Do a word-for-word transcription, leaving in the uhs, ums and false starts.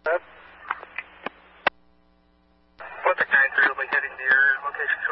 Pacific nine three will be heading to your location.